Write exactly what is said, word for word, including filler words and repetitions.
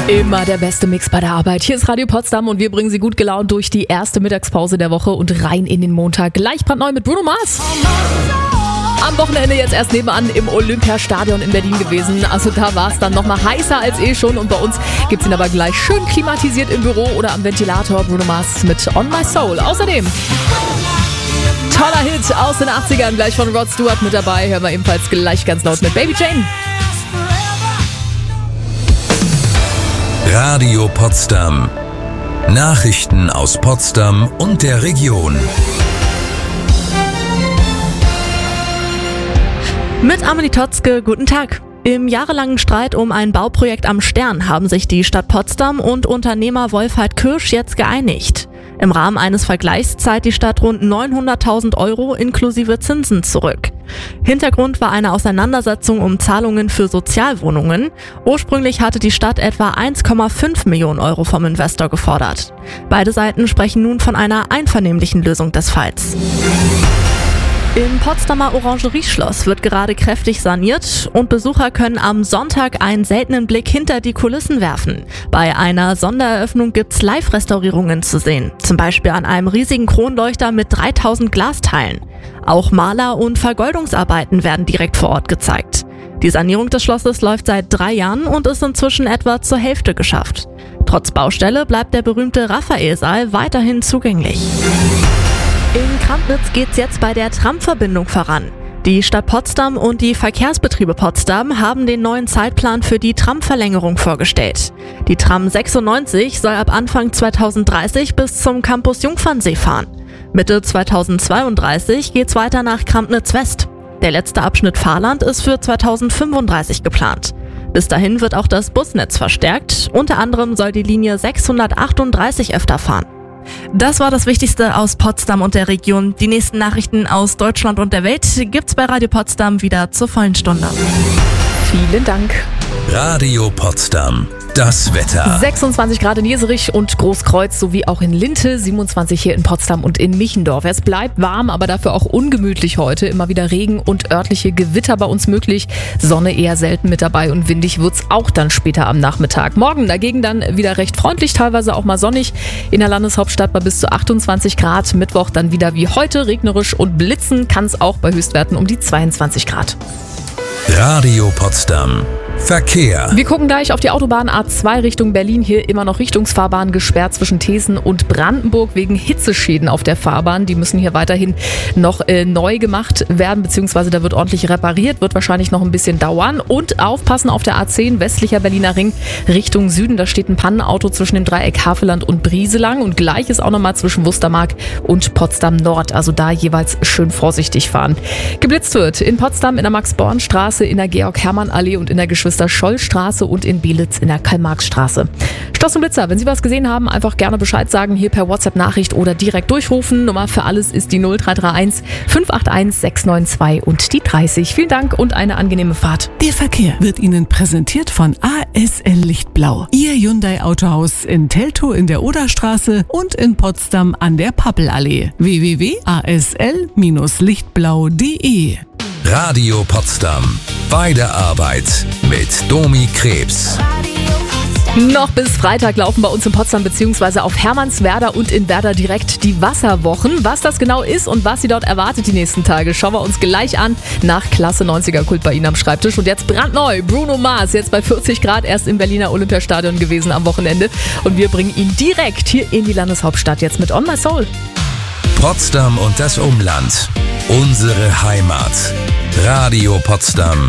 Immer der beste Mix bei der Arbeit. Hier ist Radio Potsdam und wir bringen Sie gut gelaunt durch die erste Mittagspause der Woche und rein in den Montag. Gleich brandneu mit Bruno Mars. Am Wochenende jetzt erst nebenan im Olympiastadion in Berlin gewesen. Also da war es dann nochmal heißer als eh schon. Und bei uns gibt es ihn aber gleich schön klimatisiert im Büro oder am Ventilator. Bruno Mars mit On My Soul. Außerdem toller Hit aus den achtzigern, gleich von Rod Stewart mit dabei. Hören wir ebenfalls gleich ganz laut mit Baby Jane. Radio Potsdam. Nachrichten aus Potsdam und der Region. Mit Amelie Totzke, guten Tag. Im jahrelangen Streit um ein Bauprojekt am Stern haben sich die Stadt Potsdam und Unternehmer Wolfhard Kirsch jetzt geeinigt. Im Rahmen eines Vergleichs zahlt die Stadt rund neunhunderttausend Euro inklusive Zinsen zurück. Hintergrund war eine Auseinandersetzung um Zahlungen für Sozialwohnungen. Ursprünglich hatte die Stadt etwa eins Komma fünf Millionen Euro vom Investor gefordert. Beide Seiten sprechen nun von einer einvernehmlichen Lösung des Falls. Im Potsdamer Orangerieschloss wird gerade kräftig saniert und Besucher können am Sonntag einen seltenen Blick hinter die Kulissen werfen. Bei einer Sondereröffnung gibt's Live-Restaurierungen zu sehen, zum Beispiel an einem riesigen Kronleuchter mit dreitausend Glasteilen. Auch Maler- und Vergoldungsarbeiten werden direkt vor Ort gezeigt. Die Sanierung des Schlosses läuft seit drei Jahren und ist inzwischen etwa zur Hälfte geschafft. Trotz Baustelle bleibt der berühmte Raphaelsaal weiterhin zugänglich. In Krampnitz geht's jetzt bei der Tramverbindung voran. Die Stadt Potsdam und die Verkehrsbetriebe Potsdam haben den neuen Zeitplan für die Tramverlängerung vorgestellt. Die Tram sechsundneunzig soll ab Anfang zweitausenddreißig bis zum Campus Jungfernsee fahren. Mitte zweitausendzweiunddreißig geht's weiter nach Krampnitz West. Der letzte Abschnitt Fahrland ist für zweitausendfünfunddreißig geplant. Bis dahin wird auch das Busnetz verstärkt. Unter anderem soll die Linie sechshundertachtunddreißig öfter fahren. Das war das Wichtigste aus Potsdam und der Region. Die nächsten Nachrichten aus Deutschland und der Welt gibt's bei Radio Potsdam wieder zur vollen Stunde. Vielen Dank. Radio Potsdam. Das Wetter. sechsundzwanzig Grad in Jeserich und Großkreuz sowie auch in Linte, siebenundzwanzig hier in Potsdam und in Michendorf. Es bleibt warm, aber dafür auch ungemütlich heute. Immer wieder Regen und örtliche Gewitter bei uns möglich. Sonne eher selten mit dabei und windig wird's auch dann später am Nachmittag. Morgen dagegen dann wieder recht freundlich, teilweise auch mal sonnig. In der Landeshauptstadt bei bis zu achtundzwanzig Grad. Mittwoch dann wieder wie heute regnerisch und blitzen kann es auch bei Höchstwerten um die zweiundzwanzig Grad. Radio Potsdam. Verkehr. Wir gucken gleich auf die Autobahn A zwei Richtung Berlin. Hier immer noch Richtungsfahrbahn gesperrt zwischen Thesen und Brandenburg wegen Hitzeschäden auf der Fahrbahn. Die müssen hier weiterhin noch äh, neu gemacht werden, beziehungsweise da wird ordentlich repariert, wird wahrscheinlich noch ein bisschen dauern. Und aufpassen auf der A zehn, westlicher Berliner Ring Richtung Süden. Da steht ein Pannenauto zwischen dem Dreieck Havelland und Brieselang und gleich ist auch nochmal zwischen Wustermark und Potsdam Nord. Also da jeweils schön vorsichtig fahren. Geblitzt wird in Potsdam in der Max-Born-Straße, in der Georg-Hermann-Allee und in der Geschwister-Scholl-Straße und in Belitz in der Karl-Marx-Straße. Stoß und Blitzer, wenn Sie was gesehen haben, einfach gerne Bescheid sagen, hier per WhatsApp-Nachricht oder direkt durchrufen. Nummer für alles ist die null drei drei eins fünf acht eins sechs neun zwei und die dreißig. Vielen Dank und eine angenehme Fahrt. Der Verkehr wird Ihnen präsentiert von A S L Lichtblau. Ihr Hyundai Autohaus in Teltow in der Oderstraße und in Potsdam an der Pappelallee. w w w punkt a s l Bindestrich lichtblau punkt d e Radio Potsdam. Bei der Arbeit mit Domi Krebs. Noch bis Freitag laufen bei uns in Potsdam bzw. auf Hermannswerder und in Werder direkt die Wasserwochen. Was das genau ist und was Sie dort erwartet die nächsten Tage, schauen wir uns gleich an nach Klasse neunziger Kult bei Ihnen am Schreibtisch. Und jetzt brandneu, Bruno Mars, jetzt bei vierzig Grad, erst im Berliner Olympiastadion gewesen am Wochenende. Und wir bringen ihn direkt hier in die Landeshauptstadt jetzt mit On My Soul. Potsdam und das Umland. Unsere Heimat. Radio Potsdam.